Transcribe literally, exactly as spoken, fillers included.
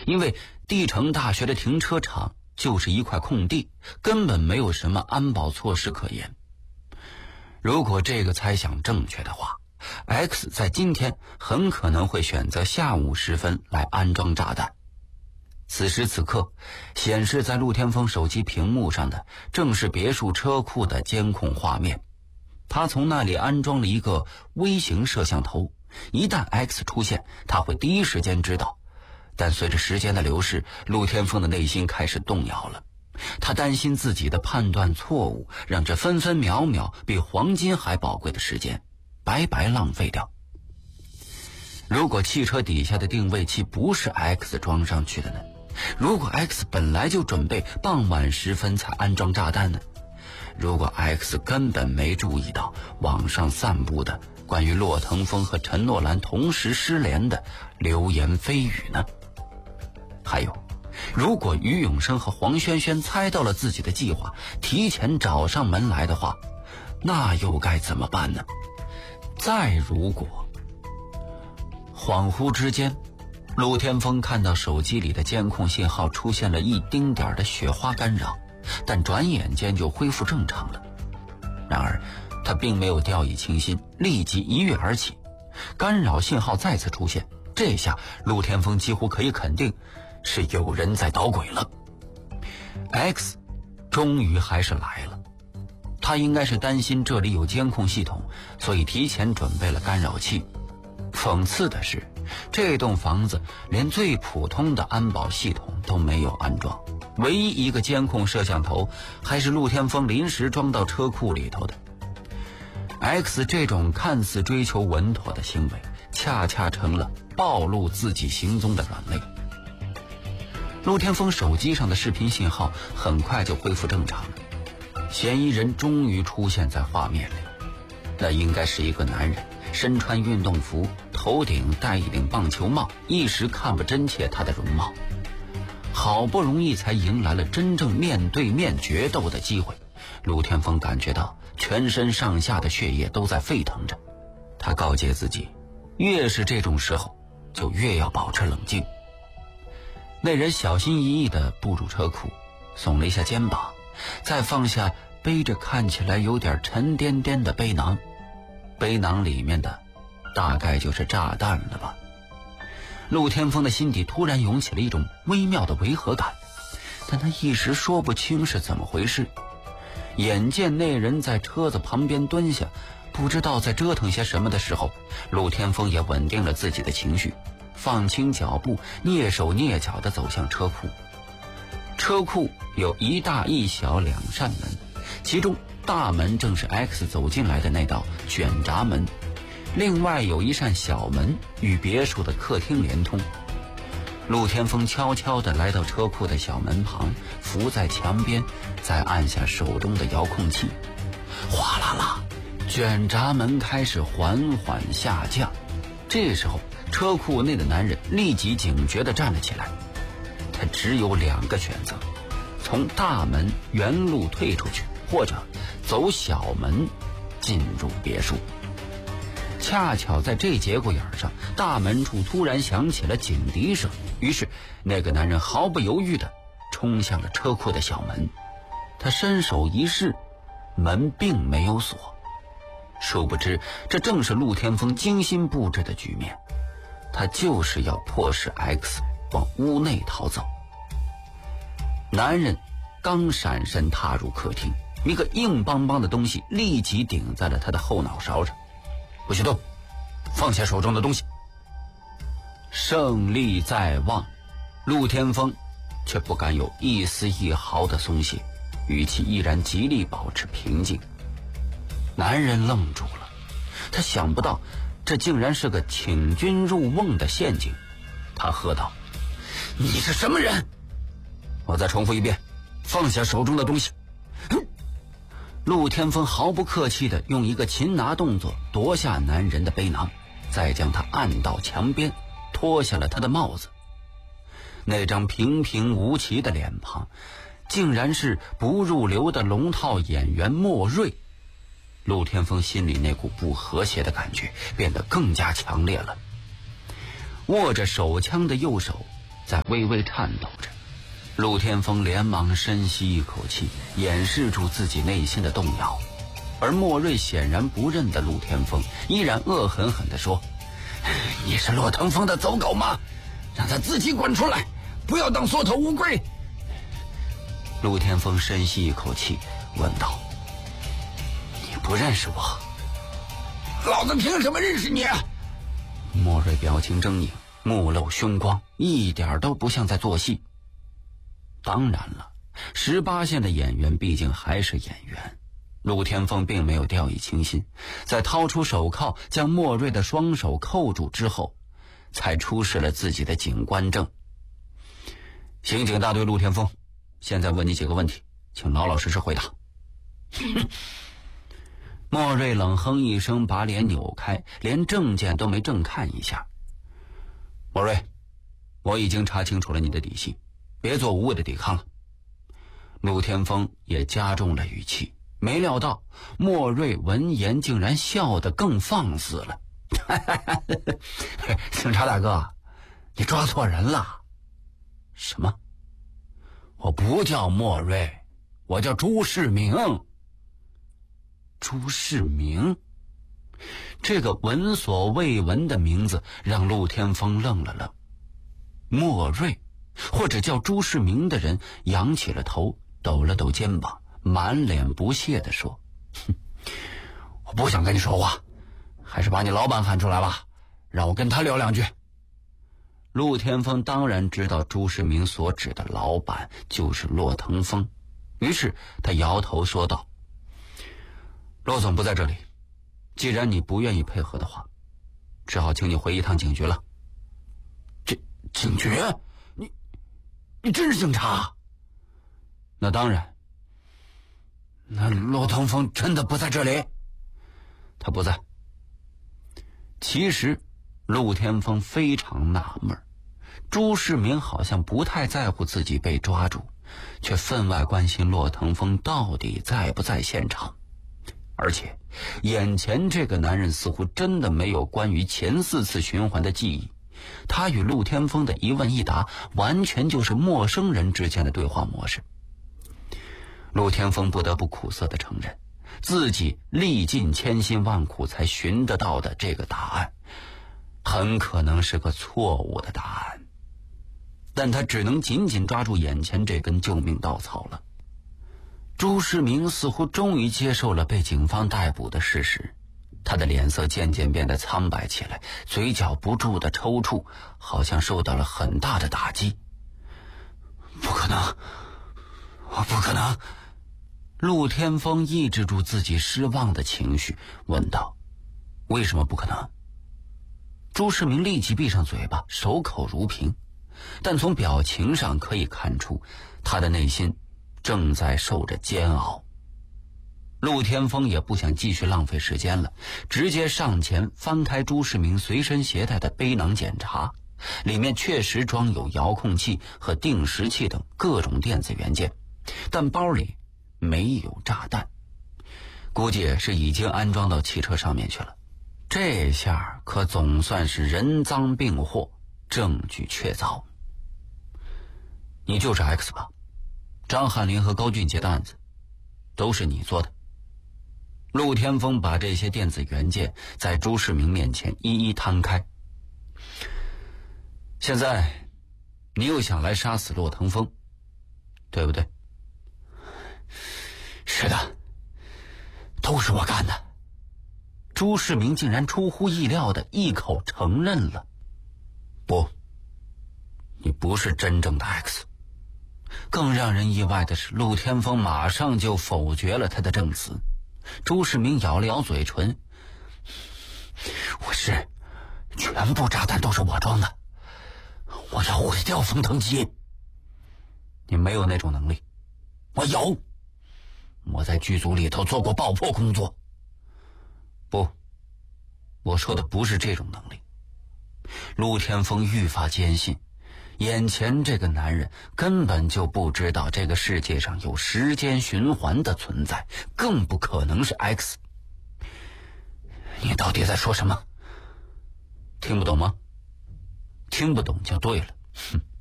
因为帝城大学的停车场就是一块空地，根本没有什么安保措施可言。如果这个猜想正确的话， X 在今天很可能会选择下午时分来安装炸弹。此时此刻，显示在陆天峰手机屏幕上的正是别墅车库的监控画面。他从那里安装了一个微型摄像头，一旦 X 出现，他会第一时间知道。但随着时间的流逝，陆天峰的内心开始动摇了。他担心自己的判断错误，让这分分秒秒比黄金还宝贵的时间白白浪费掉。如果汽车底下的定位器不是 X 装上去的呢？如果 X 本来就准备傍晚时分才安装炸弹呢？如果 X 根本没注意到网上散布的关于骆腾峰和陈诺兰同时失联的流言蜚语呢？还有，如果于永生和黄轩轩猜到了自己的计划，提前找上门来的话，那又该怎么办呢？再如果……恍惚之间，陆天峰看到手机里的监控信号出现了一丁点的雪花干扰，但转眼间就恢复正常了。然而他并没有掉以轻心，立即一跃而起。干扰信号再次出现，这下陆天峰几乎可以肯定是有人在捣鬼了。 X 终于还是来了，他应该是担心这里有监控系统，所以提前准备了干扰器。讽刺的是，这栋房子连最普通的安保系统都没有安装，唯一一个监控摄像头还是陆天峰临时装到车库里头的。 X 这种看似追求稳妥的行为，恰恰成了暴露自己行踪的软肋。陆天峰手机上的视频信号很快就恢复正常了，嫌疑人终于出现在画面里。那应该是一个男人，身穿运动服，头顶戴一顶棒球帽，一时看不真切他的容貌。好不容易才迎来了真正面对面决斗的机会，陆天峰感觉到全身上下的血液都在沸腾着。他告诫自己，越是这种时候就越要保持冷静。那人小心翼翼地步入车库，耸了一下肩膀，再放下背着看起来有点沉甸甸的背囊。背囊里面的大概就是炸弹了吧。陆天峰的心底突然涌起了一种微妙的违和感，但他一时说不清是怎么回事。眼见那人在车子旁边蹲下，不知道在折腾些什么的时候，陆天峰也稳定了自己的情绪，放轻脚步，蹑手蹑脚地走向车库。车库有一大一小两扇门，其中大门正是 X 走进来的那道卷闸门，另外有一扇小门与别墅的客厅连通。陆天峰悄悄地来到车库的小门旁，伏在墙边，再按下手中的遥控器，哗啦啦，卷闸门开始缓缓下降。这时候车库内的男人立即警觉地站了起来，他只有两个选择，从大门原路退出去，或者走小门进入别墅。恰巧在这节骨眼上，大门处突然响起了警笛声，于是那个男人毫不犹豫地冲向了车库的小门。他伸手一试，门并没有锁。殊不知这正是陆天峰精心布置的局面，他就是要迫使 X 往屋内逃走。男人刚闪身踏入客厅，一个硬邦邦的东西立即顶在了他的后脑勺上。不许动，放下手中的东西。胜利在望，陆天峰却不敢有一丝一毫的松懈，语气依然极力保持平静。男人愣住了，他想不到这竟然是个请君入瓮的陷阱。他喝道：你是什么人？我再重复一遍，放下手中的东西。陆天峰毫不客气地用一个擒拿动作夺下男人的背囊，再将他按到墙边，脱下了他的帽子。那张平平无奇的脸庞竟然是不入流的龙套演员莫瑞。陆天峰心里那股不和谐的感觉变得更加强烈了。握着手枪的右手在微微颤抖着。陆天风连忙深吸一口气，掩饰住自己内心的动摇。而莫瑞显然不认得陆天风，依然恶狠狠地说：你是骆腾风的走狗吗？让他自己滚出来，不要当缩头乌龟。陆天风深吸一口气问道：你不认识我？老子凭什么认识你？莫瑞表情狰狞，目露凶光，一点都不像在做戏。当然了，十八线的演员毕竟还是演员。陆天风并没有掉以轻心，在掏出手铐将莫瑞的双手扣住之后，才出示了自己的警官证。刑警大队陆天风，现在问你几个问题，请老老实实回答。莫瑞冷哼一声，把脸扭开，连证件都没正看一下。莫瑞，我已经查清楚了你的底细，别做无谓的抵抗了。陆天风也加重了语气，没料到莫瑞闻言竟然笑得更放肆了。警察大哥，你抓错人了。什么？我不叫莫瑞，我叫朱世明。朱世明？这个闻所未闻的名字让陆天风愣了愣。莫瑞或者叫朱世明的人扬起了头，抖了抖肩膀，满脸不屑地说：哼，我不想跟你说话，还是把你老板喊出来吧，让我跟他聊两句。陆天风当然知道朱世明所指的老板就是骆腾风，于是他摇头说道：骆总不在这里，既然你不愿意配合的话，只好请你回一趟警局了。这警局？你你真是警察？那当然。那骆腾风真的不在这里？他不在。其实陆天风非常纳闷，朱世明好像不太在乎自己被抓住，却分外关心骆腾风到底在不在现场。而且眼前这个男人似乎真的没有关于前四次循环的记忆，他与陆天风的一问一答完全就是陌生人之间的对话模式。陆天风不得不苦涩地承认，自己历尽千辛万苦才寻得到的这个答案很可能是个错误的答案，但他只能紧紧抓住眼前这根救命稻草了。朱世明似乎终于接受了被警方逮捕的事实，他的脸色渐渐变得苍白起来，嘴角不住的抽搐，好像受到了很大的打击。不可能，我不可能。陆天风抑制住自己失望的情绪，问道：为什么不可能？朱世明立即闭上嘴巴，守口如瓶，但从表情上可以看出，他的内心正在受着煎熬。陆天风也不想继续浪费时间了，直接上前翻开朱世明随身携带的背囊检查，里面确实装有遥控器和定时器等各种电子元件，但包里没有炸弹，估计是已经安装到汽车上面去了。这下可总算是人赃并获，证据确凿。你就是 X 吧？张翰林和高俊杰的案子都是你做的。陆天风把这些电子元件在朱世明面前一一摊开。现在你又想来杀死骆腾风，对不对？是的，都是我干的。朱世明竟然出乎意料的一口承认了。不，你不是真正的 X。更让人意外的是，陆天风马上就否决了他的证词。朱世明咬了咬嘴唇：我是，全部炸弹都是我装的，我要毁掉风腾基因。你没有那种能力。我有，我在剧组里头做过爆破工作。不，我说的不是这种能力。陆天风愈发坚信，眼前这个男人根本就不知道这个世界上有时间循环的存在，更不可能是 X。 你到底在说什么？听不懂吗？听不懂就对了。哼。